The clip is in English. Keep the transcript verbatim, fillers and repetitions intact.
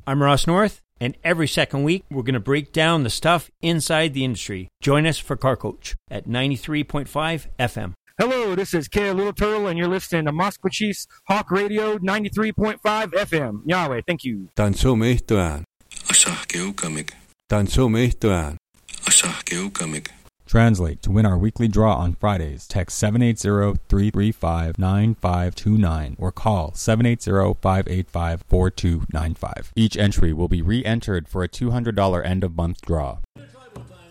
I'm Ross North, and every second week we're going to break down the stuff inside the industry. Join us for Car Coach at ninety-three point five F M. Hello, this is Kay Little Turtle, and you're listening to Moscow Chiefs Hawk Radio ninety-three point five F M. Yahweh, thank you. Tanso mehtoään. Tanso mehtoään. Translate. To win our weekly draw on Fridays, text seven eight zero, three three five, nine five two nine or call seven eight zero, five eight five, four two nine five. Each entry will be re-entered for a two hundred dollars end-of-month draw.